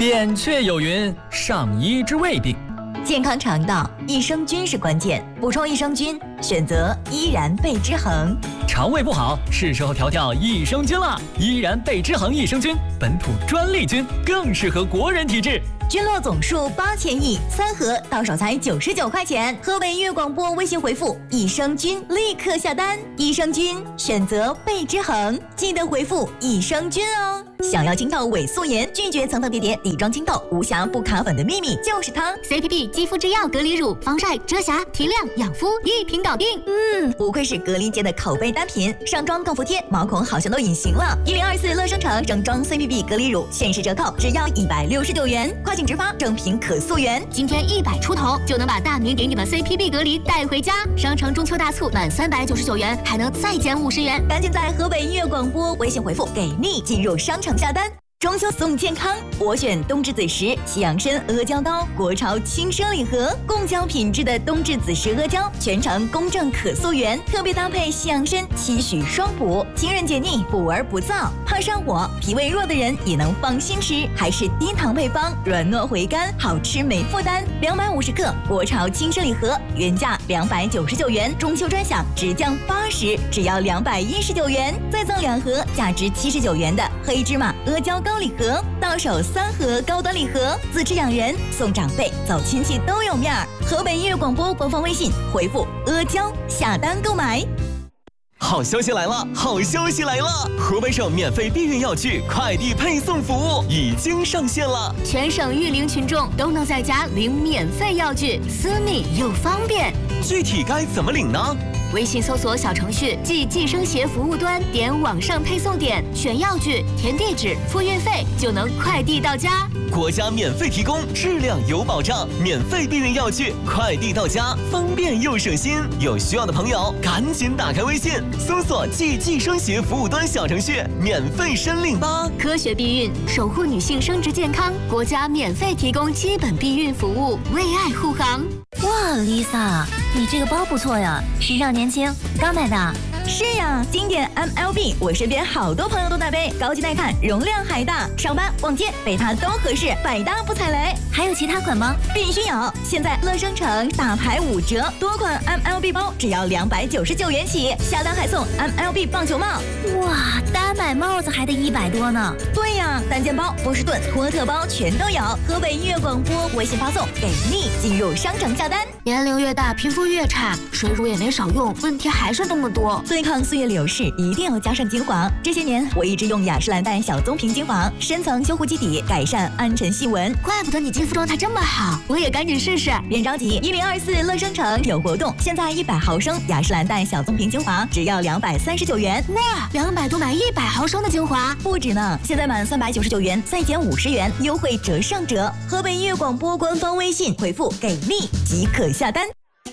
扁鹊有云：上医之未病。 健康肠道，益生菌是关键。补充益生菌，选择依然贝之恒。 肠胃不好，是时候调调益生菌了。依然贝之恒益生菌，本土专利菌，更适合国人体质。 菌落总数8000亿，3盒到手才99块钱。河北音乐广播微信回复益生菌，立刻下单。益生菌选择贝之恒，记得回复益生菌哦。想要清透伪素颜，拒绝层层叠叠底妆清透，无瑕不卡粉的秘密就是它。 CPB 肌肤之钥隔离乳，防晒、遮瑕、提亮、养肤，一瓶搞定。 不愧是隔离界的口碑单品，上妆更服帖，毛孔好像都隐形了。1024乐生城整装 CPB 隔离乳限时折扣，只要169元，快请直发，正品可溯源。 今天100出头就能把大明给你的 CPB 隔离带回家。商城中秋大促满399元还能再减50元， 赶紧在河北音乐广播微信回复给力进入商城下单。中秋送健康，我选冬至子时西洋参阿胶糕，国潮轻奢礼盒，贡胶品质的冬至子时阿胶，全程公正可溯源，特别搭配西洋参，期许双补，清润解腻，补而不燥，怕上火、脾胃弱的人也能放心吃，还是低糖配方，软糯回甘，好吃没负担。250克国潮轻奢礼盒，原价299元，中秋专享直降80，只要219元，再赠2盒价值79元的黑芝麻阿胶糕礼盒，到手3盒高端礼盒，自吃养人，送长辈，走亲戚都有面儿。河北音乐广播官方微信回复阿胶下单购买。 好消息来了！好消息来了！河北省免费避孕药具快递配送服务已经上线了， 全省育龄群众都能在家领免费药具，私密又方便。 具体该怎么领呢？ 微信搜索小程序即计生协服务端，点网上配送点，选药具，填地址，付运费，就能快递到家。 国家免费提供，质量有保障，免费避孕药具快递到家，方便又省心。有需要的朋友赶紧打开微信，搜索即计生协服务端小程序，免费申领吧。 科学避孕，守护女性生殖健康，国家免费提供基本避孕服务，为爱护航。 哇 ，Lisa， 你这个包不错呀，时尚年轻，刚买的。 是呀，经典 MLB， 我身边好多朋友都带背，高级耐看，容量还大，上班逛街背它都合适，百搭不踩雷。 还有其他款吗？ 必须有！现在乐生城大牌5折，多款 MLB 包只要299元起，下单还送 MLB 棒球帽。 哇，单买帽子还得100多呢。 对呀，单件包、波士顿、托特包全都有。河北音乐广播微信发送给力，进入商城下单。 年龄越大，皮肤越差，水乳也没少用，问题还是那么多。 对抗岁月流逝，一定要加上精华。这些年我一直用雅诗兰黛小棕瓶精华，深层修护基底，改善暗沉细纹。 怪不得你肌肤状态这么好，我也赶紧试试。 别着急，1024乐生城有活动，现在100毫升雅诗兰黛小棕瓶精华只要239元。 哇，200多买100毫升的精华， 不止呢！现在满399元再减50元，优惠折上折。河北音乐广播官方微信回复给力即可下单。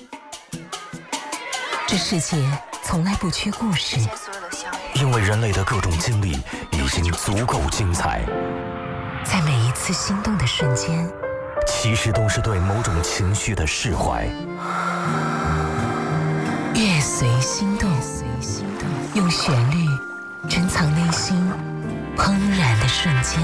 这世界从来不缺故事，因为人类的各种经历已经足够精彩。在每一次心动的瞬间，其实都是对某种情绪的释怀。乐随心动，用旋律珍藏内心怦然的瞬间。